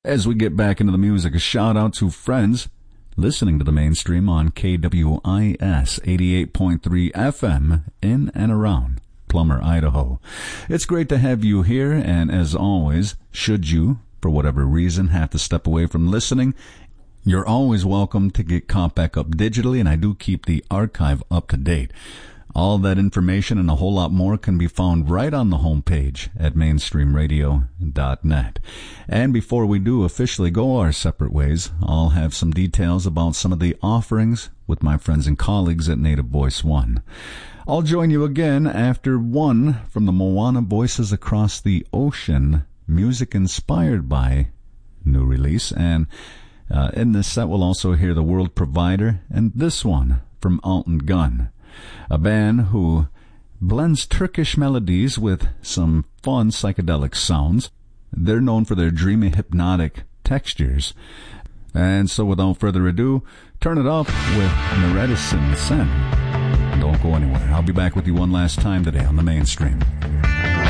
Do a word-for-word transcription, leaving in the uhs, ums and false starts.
As we get back into the music, a shout out to friends listening to the Mainstream on K W I S eighty-eight point three F M in and around Plummer, Idaho. It's great to have you here, and as always, should you, for whatever reason, have to step away from listening, you're always welcome to get caught back up digitally, and I do keep the archive up to date. All that information and a whole lot more can be found right on the homepage at mainstream radio dot net. And before we do officially go our separate ways, I'll have some details about some of the offerings with my friends and colleagues at Native Voice One. I'll join you again after one from the Moana Voices Across the Ocean, music inspired by new release. And uh, in this set we'll also hear The World Provider and this one from Alton Gunn, a band who blends Turkish melodies with some fun psychedelic sounds. They're known for their dreamy, hypnotic textures. And so without further ado, turn it up with Meretison Sen. Don't go anywhere. I'll be back with you one last time today on the Mainstream.